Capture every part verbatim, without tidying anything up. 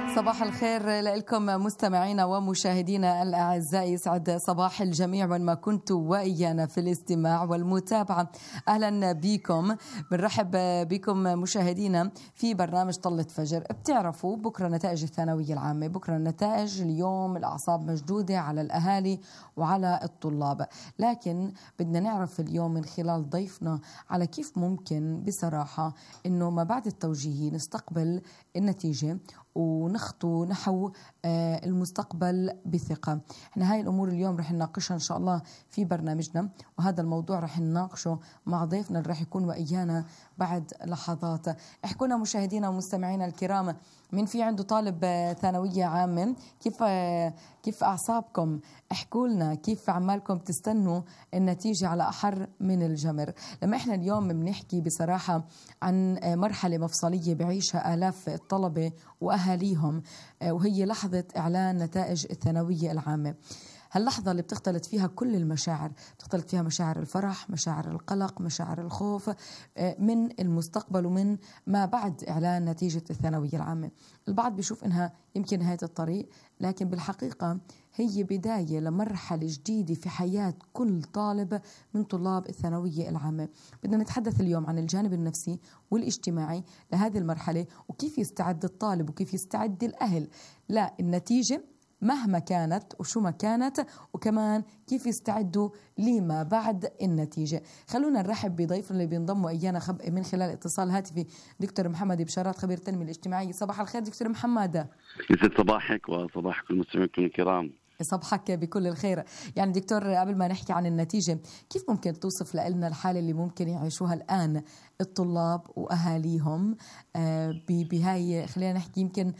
صباح الخير لكم مستمعينا ومشاهدينا الأعزاء، يسعد صباح الجميع وين ما كنتوا وإيانا في الاستماع والمتابعة. أهلا بكم، بنرحب بكم مشاهدينا في برنامج طلة فجر. بتعرفوا بكرة نتائج الثانوية العامة، بكرة النتائج، اليوم الأعصاب مشدودة على الأهالي وعلى الطلاب، لكن بدنا نعرف اليوم من خلال ضيفنا على كيف ممكن بصراحة إنه ما بعد التوجيهي نستقبل النتيجة ونخطو نحو المستقبل بثقة. احنا هاي الأمور اليوم رح نناقشها إن شاء الله في برنامجنا، وهذا الموضوع رح نناقشه مع ضيفنا اللي رح يكون وإيانا بعد لحظات. احكوا لنا مشاهدينا ومستمعينا الكرام، مين في عنده طالب ثانوية عامة؟ كيف كيف أعصابكم؟ احكوا لنا كيف عمالكم تستنوا النتيجة على أحر من الجمر. لما احنا اليوم بنحكي بصراحة عن مرحلة مفصلية بعيشها آلاف الطلبة وأهاليهم، وهي لحظة إعلان نتائج الثانوية العامة. هاللحظة اللي بتختلط فيها كل المشاعر، بتختلط فيها مشاعر الفرح، مشاعر القلق، مشاعر الخوف من المستقبل ومن ما بعد إعلان نتيجة الثانوية العامة. البعض بيشوف إنها يمكن نهاية الطريق، لكن بالحقيقة هي بداية لمرحلة جديدة في حياة كل طالب من طلاب الثانوية العامة. بدنا نتحدث اليوم عن الجانب النفسي والاجتماعي لهذه المرحلة، وكيف يستعد الطالب وكيف يستعد الأهل للنتيجة مهما كانت وشو ما كانت، وكمان كيف يستعدوا لما بعد النتيجة. خلونا نرحب بضيفنا اللي بينضموا إيانا خب... من خلال اتصال هاتفي، دكتور محمد بشارات، خبير التنمية الاجتماعية. صباح الخير دكتور محمد. يسعد صباحك وصباح كل المستمعين الكرام. صبحك بكل الخير. يعني دكتور، قبل ما نحكي عن النتيجة، كيف ممكن توصف لنا الحالة اللي ممكن يعيشوها الآن الطلاب وأهاليهم بهاي، خلينا نحكي يمكن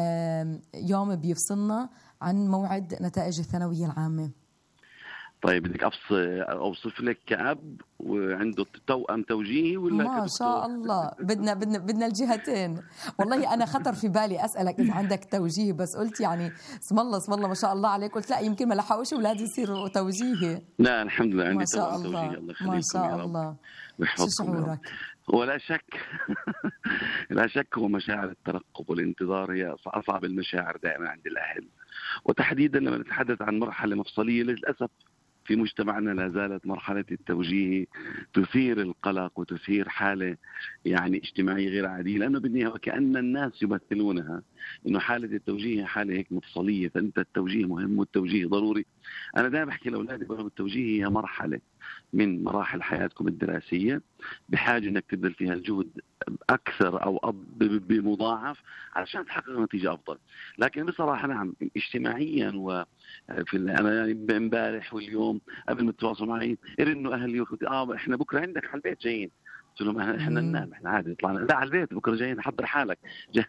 يوم بيفصلنا عن موعد نتائج الثانوية العامة؟ طيب بدك أوصف لك كأب وعنده توأم توجيهي ولا ما شاء الله؟ بدنا بدنا بدنا الجهتين. والله أنا خطر في بالي أسألك إذا عندك توجيهي، بس قلت يعني اسم الله اسم الله ما شاء الله عليك، قلت لا يمكن ما لحقوش أولادي يصيروا توجيهي. لا الحمد لله عندي ما شاء توأم توجيهي، الله يخليكم ما شاء الله. شو شعورك؟ ولا شك لا شك هو مشاعر الترقب والانتظار هي أصعب المشاعر دائما عند الأهل، وتحديدا لما نتحدث عن مرحلة مفصلية للأسف في مجتمعنا لا زالت مرحلة التوجيه تثير القلق وتثير حالة يعني اجتماعية غير عادية، لأنه بالنهاية وكأن الناس يمثلونها إنه حالة التوجيه حالة هيك مفصلية، فأنت التوجيه مهم والتوجيه ضروري. أنا دائما بحكي لأولادي بقول التوجيه هي مرحلة من مراحل حياتكم الدراسية بحاجة إنك تبذل فيها الجهد أكثر أو بمضاعف علشان تحقق نتيجة أفضل. لكن بصراحة نعم اجتماعيا وفي أنا يعني امبارح واليوم قبل ما تتواصلوا معي إنه أهلي آه إحنا بكرة عندك على البيت جايين، قلت لهم إحنا ننام، إحنا عادي طلعنا لا على البيت بكرة جايين، حضر حالك.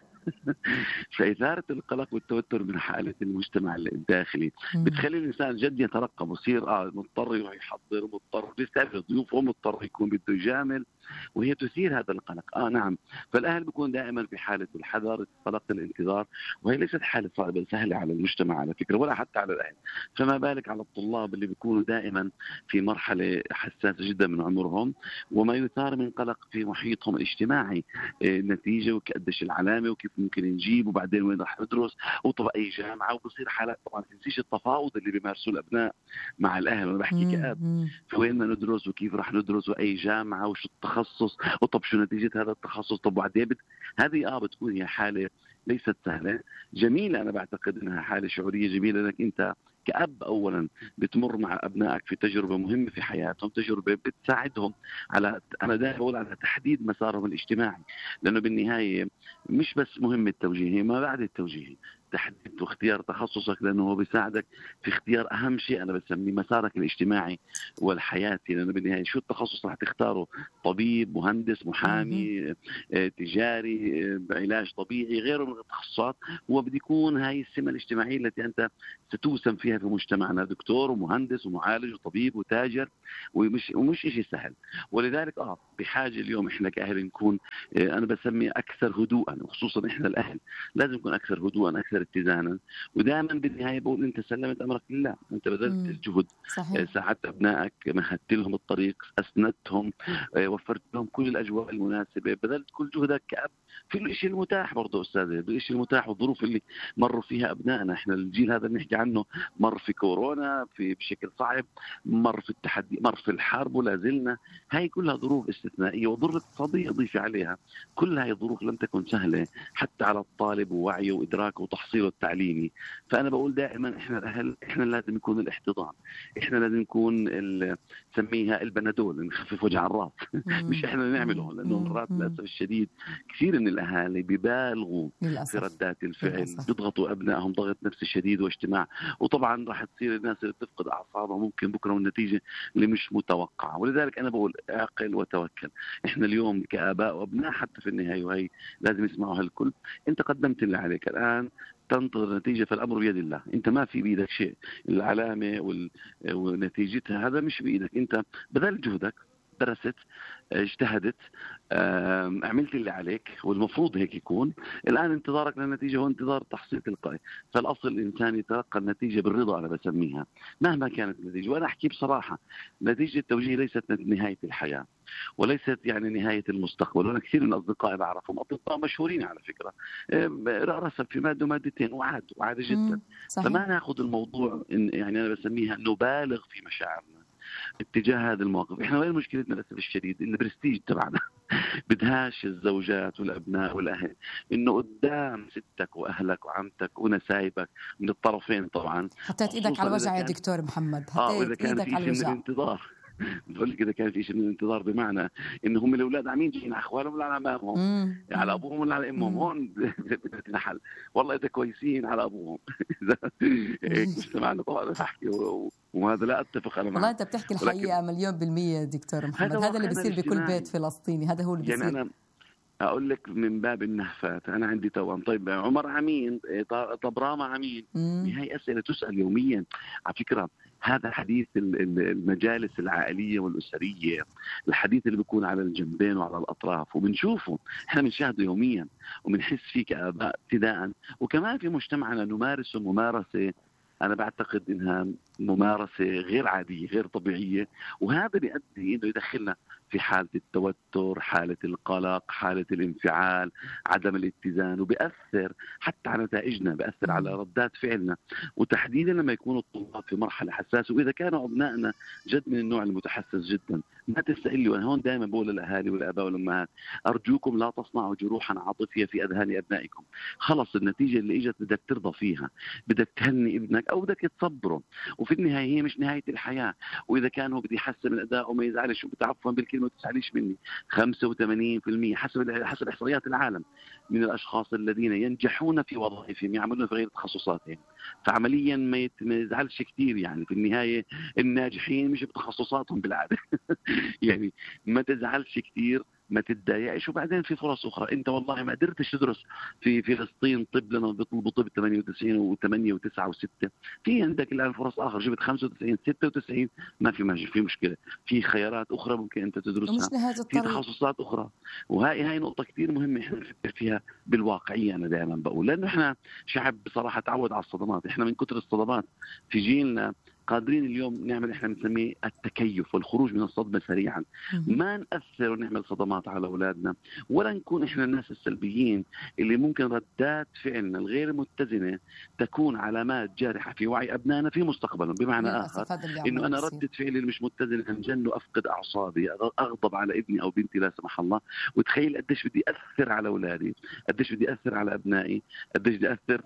فإثارة القلق والتوتر من حالة المجتمع الداخلي بتخلي الإنسان جد يترقب ويصير آه مضطر يروح يحضر، مضطر يستقبل ضيوفه، مضطر يكون بده يجامل، وهي تثير هذا القلق. آه نعم، فالأهل بيكون دائما في حالة الحذر، القلق، الانتظار، وهي ليست حالة صعبة سهلة على المجتمع على فكرة ولا حتى على الأهل، فما بالك على الطلاب اللي بيكونوا دائما في مرحلة حساسة جدا من عمرهم، وما يثار من قلق في محيطهم الاجتماعي، النتيجة وقديش العلامة وكيف ممكن نجيب وبعدين وين راح ندرس وطب أي جامعة، وبصير حالات طبعا تنسيش التفاوض اللي بيمارسوه الأبناء مع الأهل. وأنا بحكي كأب فوين ما ندرس وكيف راح ندرس وأي جامعة وشو التخصص وطب شو نتيجة هذا التخصص طب وبعدين هذه آه بتكون هي حالة ليست سهلة جميلة. أنا بعتقد أنها حالة شعورية جميلة لأنك أنت كأب أولا بتمر مع أبنائك في تجربة مهمة في حياتهم، تجربة بتساعدهم على أنا دائما بقول على تحديد مسارهم الاجتماعي، لأنه بالنهاية مش بس مهم التوجيه، ما بعد التوجيه تحديد واختيار تخصصك، لأنه هو بيساعدك في اختيار أهم شيء أنا بسميه مسارك الاجتماعي والحياتي، لأنه بالنهاية شو التخصص راح تختاره، طبيب، مهندس، محامي، تجاري، علاج طبيعي، غيره من التخصصات، هو بدي يكون هاي السمة الاجتماعية التي أنت ستوسم فيها في مجتمعنا، دكتور ومهندس ومعالج وطبيب وتاجر، ومش ومش إشي سهل. ولذلك آه بحاجة اليوم إحنا كأهل نكون أنا بسمي أكثر هدوءا، وخصوصا إحنا الأهل لازم نكون أكثر هدوءا، أكثر أكثر اتزانا. ودائما بالنهاية بقول أنت سلمت أمرك لله، أنت بذلت الجهد، ساعدت أبنائك، مهدت لهم الطريق، أسندتهم، وفرت لهم كل الأجواء المناسبة، بذلت كل جهدك كأب في الشيء المتاح. برضه أستاذ الشيء المتاح والظروف اللي مروا فيها أبنائنا، إحنا الجيل هذا اللي نحكي عنه مر في كورونا في بشكل صعب، مر في التحدي، مر في الحرب ولا زلنا. هاي كلها ظروف استثنائية وظروف اقتصادية ضيف عليها، كل هاي الظروف لم تكن سهلة حتى على الطالب ووعيه وإدراكه وتحصيله التعليمي. فأنا بقول دائما إحنا الأهل إحنا لازم يكون الاحتضان، إحنا لازم نكون نسميها البنادول، نخفف وجع الراس مش إحنا اللي نعمله، لأنه مرات للأسف الشديد كثير من الأهالي ببالغوا في ردات الفعل، يضغطوا أبنائهم ضغط نفسي شديد واجتماع، وطبعا راح تصير الناس اللي بتفقد أعصابها ممكن بكرة والنتيجة اللي مش متوقعة. ولذلك أنا بقول اعقل وتوكل. إحنا اليوم كآباء وأبناء حتى في النهاية، وهي لازم يسمعوها الكل، أنت قدمت اللي عليك، الآن تنتظر النتيجة، فالأمر بيد الله، أنت ما في بإيدك شيء، العلامة ونتيجتها هذا مش بإيدك، أنت بذلت جهدك، درست، اجتهدت، عملت اللي عليك والمفروض هيك يكون. الآن انتظارك للنتيجة هو انتظار تحصيل تلقائي. فالأصل الإنسان يتلقى النتيجة بالرضا، أنا بسميها مهما كانت النتيجة. وأنا أحكي بصراحة، نتيجة التوجيه ليست نهاية الحياة وليست يعني نهاية المستقبل. وأنا كثير من أصدقائي بعرفهم أطباء مشهورين على فكرة رسب في مادة ومادتين وعاد وعاد جدا. فما نأخذ الموضوع يعني أنا بسميها نبالغ في مشاعرنا اتجاه هذه المواقف. احنا وين مشكلتنا للاسف الشديد؟ البرستيج تبعنا بدهاش الزوجات والابناء والاهل انه قدام ستك واهلك وعمتك ونسايبك من الطرفين طبعا. حطيت ايدك على الوجع يا دكتور محمد، حطيت ايدك على الوجع. الانتظار بقول لك اذا كان في شيء من الانتظار بمعنى ان هم الاولاد عمين جايين على اخوانهم ولا على امامهم، على ابوهم ولا على امهم، هون نحل والله اذا كويسين على ابوهم هيك مجتمعنا طبعا بحكي، وهذا لا اتفق انا معه. والله انت بتحكي الحقيقه مليون بالمية دكتور محمد، هذا, هذا اللي بيصير بكل بيت فلسطيني، هذا هو اللي بيصير. يعني انا اقول لك من باب النهفات، انا عندي توأم، طيب عمر عمين، طب راما عمين، هي اسئله تسال يوميا. على فكره هذا حديث المجالس العائليه والاسريه، الحديث اللي بيكون على الجنبين وعلى الاطراف وبنشوفه، احنا بنشاهده يوميا وبنحس فيه كآباء ابتداء، وكمان في مجتمعنا نمارسه ممارسه أنا بعتقد إنها ممارسة غير عادية غير طبيعية، وهذا بيؤدي إنه يدخلنا في حالة التوتر، حالة القلق، حالة الانفعال، عدم الاتزان، وبيأثر حتى على نتائجنا، بيأثر على ردات فعلنا، وتحديدا لما يكونوا الطلاب في مرحلة حساسة. وإذا كانوا أبنائنا جد من النوع المتحسس جدا، ما تستقلي. وأنا هون دائما بقول للأهالي والآباء والأمهات، أرجوكم لا تصنعوا جروحا عاطفية في أذهان أبنائكم. خلص النتيجة اللي إجت بدك ترضى فيها، بدك تهني ابنك أو بدك تصبره، وفي النهاية هي مش نهاية الحياة. وإذا كان هو بده يحسن من أدائه وما يزعلش، وبتعفوا بالكلمة ما تزعليش مني، خمسة وثمانين بالمئة حسب حسب إحصائيات العالم من الأشخاص الذين ينجحون في وظائفهم يعملون في غير تخصصاتهم. فعمليا ما يزعلش كثير، يعني في النهاية الناجحين مش بتخصصاتهم بالعادة يعني ما تزعلش كثير، ما تتضايقش، وبعدين في فرص اخرى. انت والله ما قدرتش تدرس في فلسطين طب لما بيطلبوا طب ثمانية وتسعين وثمانية وتسعة وستة، في عندك الان فرص اخرى، جبت خمسة وتسعين ستة وتسعين ما في ماشي في مشكله، في خيارات اخرى ممكن انت تدرسها، في تخصصات اخرى. وهي هاي نقطه كثير مهمه احنا نفكر فيها بالواقعيه. انا دائما بقول لانه احنا شعب بصراحه تعود على الصدمات، احنا من كثر الصدمات في جيلنا قادرين اليوم نعمل احنا بنسميه التكيف والخروج من الصدمه سريعا، ما نأثر ونعمل صدمات على اولادنا، ولا نكون احنا الناس السلبيين اللي ممكن ردات فعلنا الغير متزنه تكون علامات جارحه في وعي ابنائنا في مستقبلهم. بمعنى اخر انه انا ردة فعلي اللي مش متزنه انجن افقد اعصابي، اغضب على ابني او بنتي لا سمح الله، وتخيل قديش بدي اثر على اولادي، قديش بدي اثر على ابنائي، قديش بدي اثر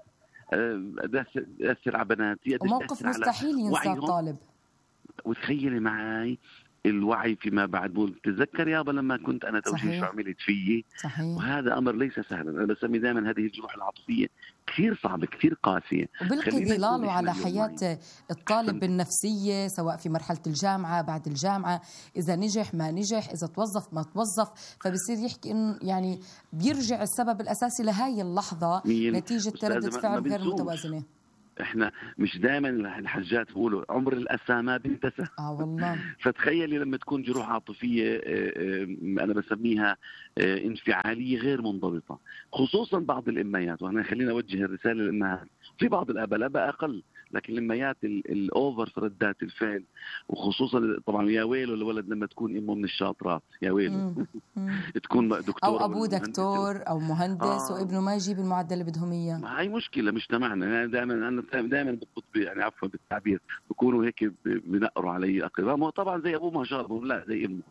أثر على بناتي، وموقف مستحيل ينسى الطالب. وتخيلي معي الوعي فيما بعد، بقول تتذكر يابا لما كنت أنا توجيه شو عملت فيي. صحيح. وهذا أمر ليس سهلا. أنا بسمي دائما هذه الجروح العاطفية كثير صعبة كثير قاسية، وبلقي ظلاله على حياة الطالب النفسية، سواء في مرحلة الجامعة بعد الجامعة، إذا نجح ما نجح، إذا توظف ما توظف، فبصير يحكي إنه يعني بيرجع السبب الأساسي لهاي اللحظة نتيجة ردة فعل غير متوازنة. احنا مش دائما الحجات بيقولوا عمر الاسى ما بينتسى. اه والله. فتخيلي لما تكون جروح عاطفيه انا بسميها انفعاليه غير منضبطه، خصوصا بعض الاميات، وانا خلينا اوجه الرساله للامهات، في بعض الاباء الاباء اقل، لكن الاميات الاوفر في ردات الفعل، وخصوصا طبعا يا ويله الولد لما تكون امه من الشاطرات، يا ويله تكون دكتوره او ابوه دكتور او مهندس آه. وابنه ما يجيب المعدل اللي بدهم اياه. هاي مشكله مجتمعنا. يعني دائما انا دائما بضبط يعني عفوا بالتعبير بكونوا هيك بنقروا علي اقرباء، طبعا زي ابوه ما شاء الله، لا زي امه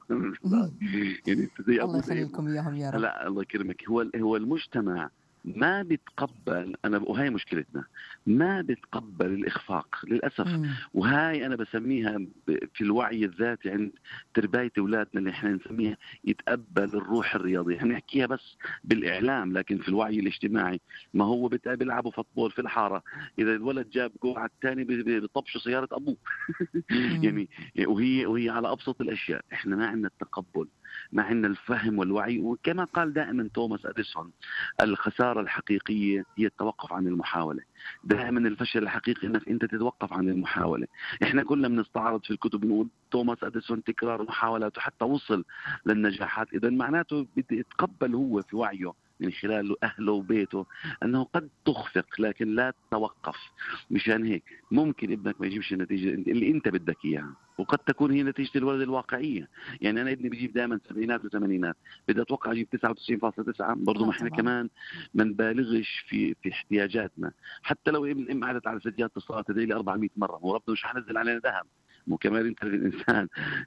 يعني زي ابوه. الله يخليكم اياهم يا رب. لا الله يكرمك. هو هو المجتمع ما بيتقبل، انا وهي مشكلتنا، ما بيتقبل الاخفاق للاسف. مم. وهاي انا بسميها في الوعي الذاتي عند تربيه اولادنا اللي احنا نسميها يتقبل الروح الرياضيه. احنا نحكيها بس بالاعلام، لكن في الوعي الاجتماعي ما هو بيلعبوا فوتبول في الحاره، اذا الولد جاب جول على الثاني بيطبشوا سياره ابوه يعني وهي وهي على ابسط الاشياء. احنا ما عندنا التقبل، ما عندنا الفهم والوعي. وكما قال دائما توماس اديسون، الخساره الحقيقيه هي التوقف عن المحاوله. دائما الفشل الحقيقي انك انت تتوقف عن المحاوله. احنا كلنا بنستعرض في الكتب نقول توماس اديسون تكرار محاولاته حتى وصل للنجاحات، اذا معناته بده يتقبل هو في وعيه من خلال أهله وبيته أنه قد تخفق لكن لا تتوقف. مشان هيك ممكن ابنك ما يجيبش النتيجة اللي أنت بدك إياها، وقد تكون هي نتيجة الولد الواقعية. يعني أنا ابني بيجيب دائما سبعينات وثمانينات، بدي أتوقع أجيب تسعة وتسعين فاصلة تسعة. برضو ما إحنا كمان ما نبالغش في في احتياجاتنا. حتى لو ابن الأم قعدت على سجادة الصلاة تدعي لي أربعمائة مرة، وربنا مش حنزل علينا ذهب، مو كمان أنت للإنسان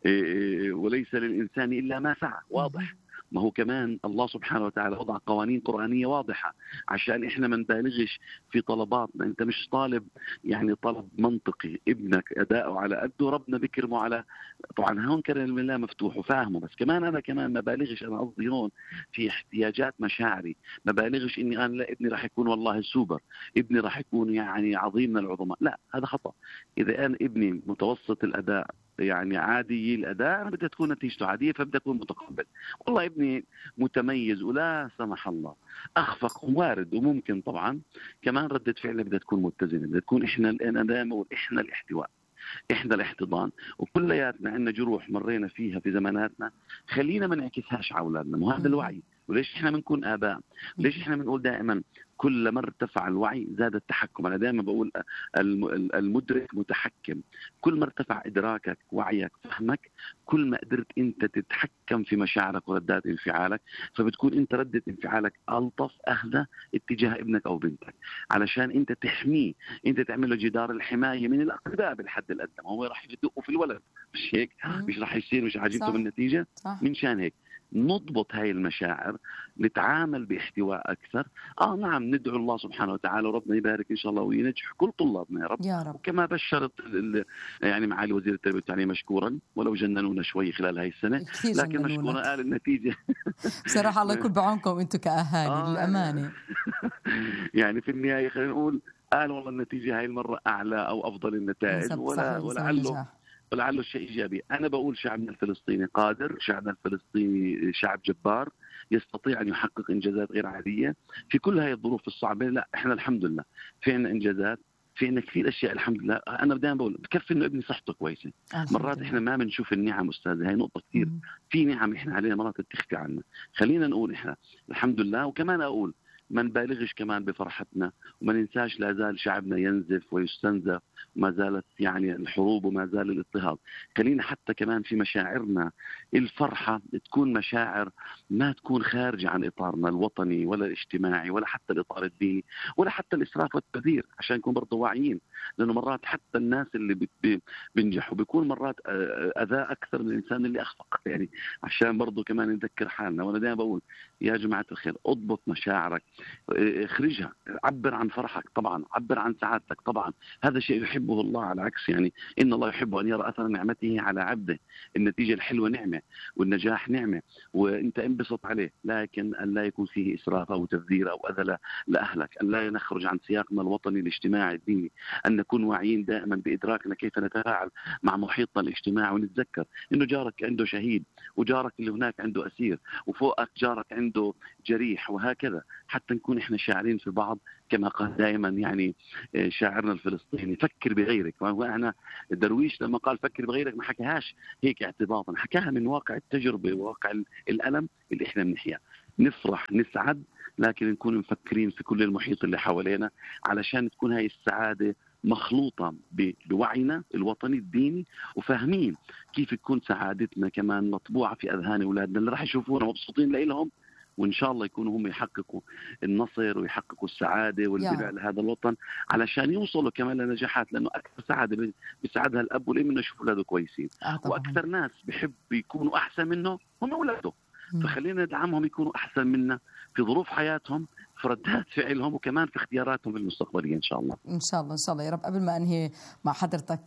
وليس للإنسان إلا ما سعى. واضح؟ ما هو كمان الله سبحانه وتعالى وضع قوانين قرآنية واضحة عشان إحنا ما نبالغش في طلباتنا. أنت مش طالب يعني طلب منطقي، ابنك أداؤه على قده، ربنا بكرمه على، طبعا هون كرم الله مفتوح وفاهمه، بس كمان أنا كمان ما بالغش، أنا قصدي هون في احتياجات مشاعري، ما بالغش إني أنا لا ابني راح يكون والله سوبر، ابني راح يكون يعني عظيم من العظماء، لا هذا خطأ. إذا أنا ابني متوسط الأداء يعني عادي الأداء، أنا بدها تكون نتيجته عادية فبدأ أكون متقبل. والله ابني متميز ولا سمح الله أخفق، وارد وممكن طبعا كمان ردة فعله بدها تكون متزنة، بدها تكون إحنا الأنادامة وإحنا الاحتواء، إحنا الاحتضان. وكلياتنا عندنا جروح مرينا فيها في زماناتنا، خلينا ما نعكسهاش على أولادنا. وهذا الوعي. وليش إحنا بنكون آباء؟ ليش إحنا بنقول دائما كلما ارتفع الوعي زاد التحكم؟ أنا دائما بقول المدرك متحكم. كل ما ارتفع إدراكك، وعيك، فهمك، كل ما قدرت أنت تتحكم في مشاعرك وردات انفعالك، فبتكون أنت ردة انفعالك ألطف أهدى اتجاه ابنك أو بنتك، علشان أنت تحميه، أنت تعمل له جدار الحماية من الأقرباء بالحد الأدنى. هو راح يدقوا في الولد، مش هيك؟ مش راح يصير مش عاجبته بالنتيجة. من شان هيك نضبط هاي المشاعر، نتعامل باحتواء أكثر. آه نعم، ندعو الله سبحانه وتعالى وربنا يبارك إن شاء الله وينجح كل طلابنا يا رب, يا رب. وكما بشرت يعني معالي وزير التربية والتعليم مشكورا، ولو جننونا شوي خلال هاي السنة لكن مشكورا قال النتيجة بصراحة الله يكون بعونكم أنتم كأهالي. آه للأمانة يعني في النهاية خلينا نقول قال والله النتيجة هاي المرة أعلى أو أفضل النتائج، ولا ولعله ولعله شيء إيجابي. أنا بقول شعبنا الفلسطيني قادر، شعبنا الفلسطيني شعب جبار يستطيع أن يحقق إنجازات غير عادية في كل هاي الظروف الصعبة. لا إحنا الحمد لله في عنا إنجازات، في عنا كثير أشياء الحمد لله. أنا دائما بقول بكفي إنه ابني صحته كويسة. مرات إحنا ما بنشوف النعم أستاذ، هاي نقطة كثير. في نعم إحنا علينا مرات تخفي عنا، خلينا نقول إحنا الحمد لله. وكمان أقول ما نبالغش كمان بفرحتنا، وما ننساش لا زال شعبنا ينزف ويستنزف، وما زالت يعني الحروب وما زال الاضطهاد. خلينا حتى كمان في مشاعرنا الفرحة تكون مشاعر ما تكون خارجة عن إطارنا الوطني ولا الاجتماعي ولا حتى الإطار الديني ولا حتى الإسراف والتبذير، عشان نكون برضو واعيين. لأنه مرات حتى الناس اللي بينجحوا بيكون مرات أذى أكثر من الإنسان اللي أخفق، يعني عشان برضو كمان نذكر حالنا. وأنا دائما بقول يا جماعة الخير اضبط مشاعرك، اخرجها، عبر عن فرحك طبعا، عبر عن سعادتك طبعا، هذا شيء يحبه الله. على عكس يعني إن الله يحب أن يرى أثر نعمته على عبده. النتيجة الحلوة نعمة والنجاح نعمة، وانت انبسط عليه، لكن أن لا يكون فيه إسراف أو تبذير أو أذى لأهلك، أن لا نخرج عن سياقنا الوطني الاجتماعي الديني، أن نكون واعيين دائما بإدراكنا كيف نتفاعل مع محيطنا الاجتماعي، ونتذكر إنه جارك عنده شهيد، وجارك اللي هناك عنده أسير، وفوقك جارك عنده عنده جريح، وهكذا حتى نكون إحنا شاعرين في بعض. كما قال دائما يعني شاعرنا الفلسطيني فكر بغيرك. وأنا درويش لما قال فكر بغيرك ما حكاهاش هيك اعتباطا، حكاها من واقع التجربة وواقع الألم اللي إحنا بنحياه. نفرح نسعد، لكن نكون مفكرين في كل المحيط اللي حوالينا، علشان تكون هاي السعادة مخلوطة بوعينا الوطني الديني، وفاهمين كيف تكون سعادتنا كمان مطبوعة في أذهان أولادنا اللي راح يشوفونا مبسوطين لإلهم، وإن شاء الله يكونوا هم يحققوا النصر ويحققوا السعادة والبناء لهذا الوطن، علشان يوصلوا كمان لنجاحات. لأنه أكثر سعادة بيسعدها الأب والأم إنه يشوف أولاده كويسين، آه وأكثر ناس بيحب يكونوا أحسن منه هم أولاده. فخلينا ندعمهم يكونوا أحسن منا في ظروف حياتهم، في ردات فعلهم، وكمان في اختياراتهم المستقبلية إن شاء الله. إن شاء الله إن شاء الله يا رب. قبل ما أنهي مع حضرتك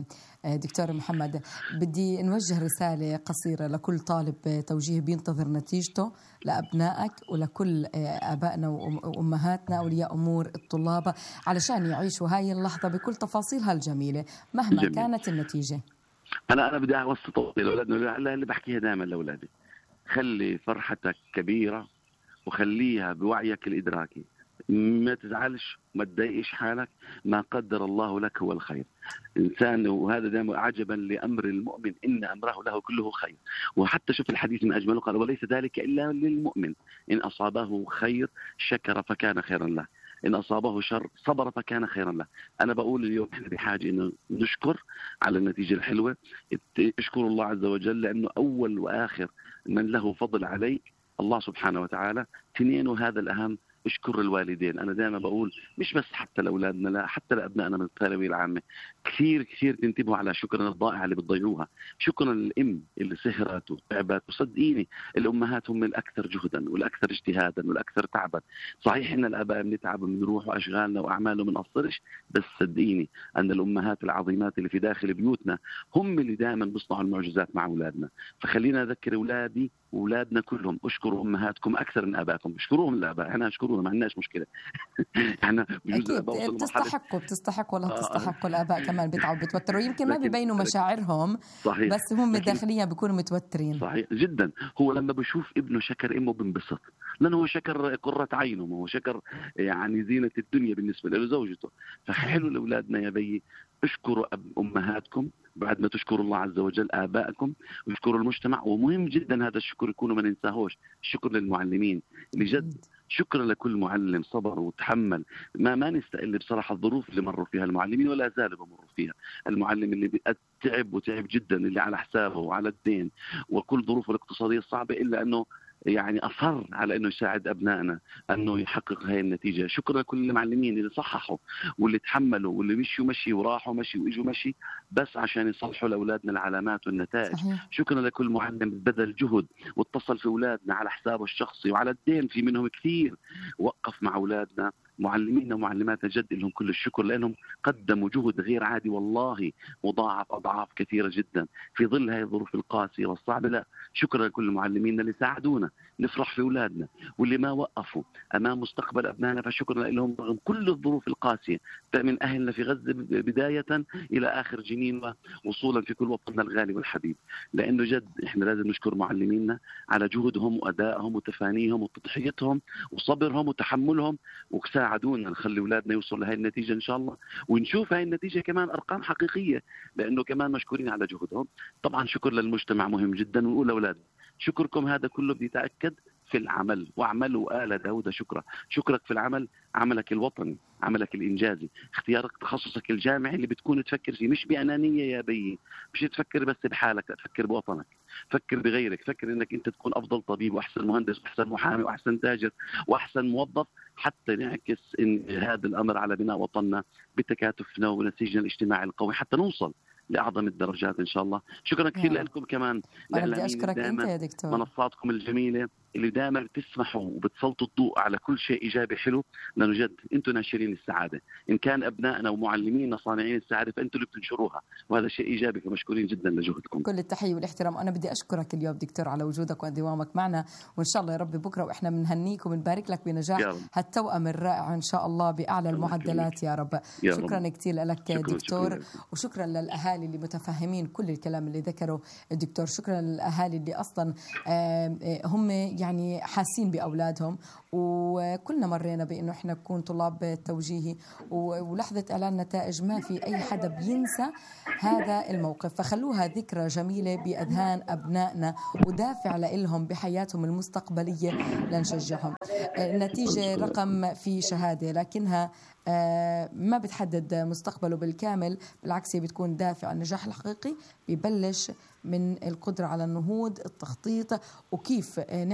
دكتور محمد، بدي نوجه رسالة قصيرة لكل طالب توجيه بينتظر نتيجته، لأبنائك ولكل آبائنا وأمهاتنا أولياء أمور الطلاب، علشان يعيشوا هاي اللحظة بكل تفاصيلها الجميلة مهما جميل. كانت النتيجة. أنا أنا بدي أوصي لأولادنا اللي بحكيها دائما لأولادي: خلي فرحتك كبيرة وخليها بوعيك الإدراكي، ما تزعلش ما تضايقش حالك، ما قدر الله لك هو الخير. إنسان، وهذا دائما عجبا لأمر المؤمن إن أمره له كله خير. وحتى شوف الحديث من أجمله، قال: وليس ذلك إلا للمؤمن، إن أصابه خير شكر فكان خيرا له، إن أصابه شر صبر فكان خيرا له. أنا بقول اليوم إحنا بحاجة إنه نشكر على النتيجة الحلوة، اشكر الله عز وجل، لأنه أول وآخر من له فضل عليك الله سبحانه وتعالى. تنين، وهذا الأهم، اشكر الوالدين. أنا دائما بقول مش بس حتى لأولادنا، لا حتى لأبنائنا من الثانوية العامة، كثير كثير تنتبهوا على شكرنا الضائع اللي بتضيعوها. شكرا للأم اللي سهرت وتعبت، وصدقيني الأمهات هم الأكثر جهدا والأكثر اجتهادا والأكثر تعبا. صحيح إن الآباء بنتعب وبنروح وأشغالنا وأعمالنا ما بنقصرش، بس صدقيني أن الأمهات العظيمات اللي في داخل بيوتنا هم اللي دائما بيصنعوا المعجزات مع أولادنا. فخلينا نذكر أولادي وأولادنا كلهم: اشكروا أمهاتكم أكثر من آبائكم. اشكروهم الآباء، احنا اشكروهم، ما عندناش مشكلة. احنا أكيد بتستحقوا بتستحقوا ولا تستحقوا. الآباء كمان بيتعبوا بتوتروا، يمكن ما بيبينوا مشاعرهم، صحيح. بس هم داخليا بيكونوا متوترين. صحيح جدا. هو لما بشوف ابنه شكر امه بنبسط، لانه هو شكر قرة عينه، هو شكر يعني زينة الدنيا بالنسبة له زوجته. فحلو لاولادنا يا بي، اشكروا امهاتكم بعد ما تشكروا الله عز وجل آبائكم، واشكروا المجتمع. ومهم جدا هذا الشكر يكونوا ما ننساهوش، الشكر للمعلمين اللي جد شكرا لكل معلم صبر وتحمل. ما ما نستقل بصراحة الظروف اللي مروا فيها المعلمين ولا زالوا بمروا فيها. المعلم اللي تعب وتعب جدا، اللي على حسابه وعلى الدين وكل ظروفه الاقتصادية الصعبة، إلا أنه يعني أصر على أنه يساعد أبنائنا أنه يحقق هاي النتيجة. شكرا لكل المعلمين اللي صححوا واللي تحملوا واللي مشوا مشي وراحوا مشي وإجوا مشي، بس عشان يصلحوا لأولادنا العلامات والنتائج. صحيح. شكرا لكل معلم بذل جهد واتصل في أولادنا على حسابه الشخصي وعلى الدين، في منهم كثير وقف مع أولادنا. معلمينا ومعلماتنا جد لهم كل الشكر، لأنهم قدموا جهد غير عادي والله، مضاعف أضعاف كثيرة جدا في ظل هذه الظروف القاسية والصعبة. لا، شكرا لكل معلمينا اللي ساعدونا نفرح في أولادنا، واللي ما وقفوا أمام مستقبل أبنائنا، فشكرا لهم رغم كل الظروف القاسية، من أهلنا في غزة بداية إلى آخر جنين وصولا في كل وطننا الغالي والحبيب. لأنه جد إحنا لازم نشكر معلمينا على جهدهم وأدائهم وتفانيهم وتضحيتهم وصبرهم وتحملهم، وساعدونا نخلي أولادنا يوصلوا لهذه النتيجة إن شاء الله، ونشوف هذه النتيجة كمان أرقام حقيقية، لأنه كمان مشكورين على جهدهم. طبعا شكر للمجتمع مهم جدا، ونقول لأولادنا شكركم هذا كله بيتأكد في العمل، واعملوا آل داود شكرا. شكرك في العمل، عملك الوطني، عملك الإنجازي، اختيارك تخصصك الجامعي اللي بتكون تفكر فيه، مش بأنانية يا بي، مش تفكر بس بحالك، تفكر بوطنك، فكر بغيرك، فكر انك انت تكون افضل طبيب واحسن مهندس واحسن محامي واحسن تاجر واحسن موظف، حتى نعكس إن هذا الامر على بناء وطننا بتكاتفنا ونسيجنا الاجتماعي القوي حتى نوصل لأعظم الدرجات إن شاء الله. شكرا كثير لكم كمان، أنا بدي أشكرك أنت يا دكتور، منصاتكم الجميلة اللي دائما بتسمحوا وبتسلطوا الضوء على كل شيء إيجابي حلو، لأنه جد أنتم ناشرين السعادة. إن كان أبنائنا ومعلمينا صانعين السعادة فأنتم اللي بتنشروها، وهذا شيء إيجابي، فمشكورين جدا لجهدكم. كل التحية والاحترام. أنا بدي أشكرك اليوم دكتور على وجودك وانضمامك معنا، وإن شاء الله يا رب بكرة وإحنا بنهنيك وبنبارك لك بنجاح هالتوأم الرائع إن شاء الله بأعلى المعدلات يا رب. يا شكرا رب. كثير لك شكرا دكتور، شكرا. وشكرا للأهالي اللي متفهمين كل الكلام اللي ذكره الدكتور. شكرا للأهالي اللي أصلا هم يعني حاسين بأولادهم، وكلنا مرينا بأنه إحنا نكون طلاب توجيهي، ولحظة إعلان نتائج ما في أي حدا بينسى هذا الموقف. فخلوها ذكرى جميلة بأذهان أبنائنا ودافع لهم بحياتهم المستقبلية لنشجعهم. النتيجة رقم في شهادة، لكنها ما بتحدد مستقبله بالكامل، بالعكس هي بتكون دافع. النجاح الحقيقي بيبلش من القدرة على النهوض، التخطيط، وكيف